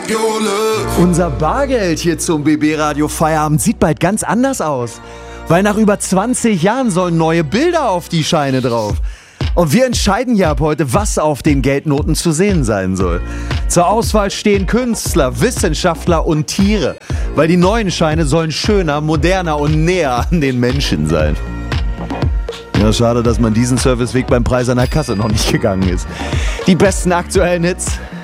Unser Bargeld hier zum BB Radio Feierabend sieht bald ganz anders aus. Weil nach über 20 Jahren sollen neue Bilder auf die Scheine drauf. Und wir entscheiden ja ab heute, was auf den Geldnoten zu sehen sein soll. Zur Auswahl stehen Künstler, Wissenschaftler und Tiere. Weil die neuen Scheine sollen schöner, moderner und näher an den Menschen sein. Ja, schade, dass man diesen Serviceweg beim Preis an der Kasse noch nicht gegangen ist. Die besten aktuellen Hits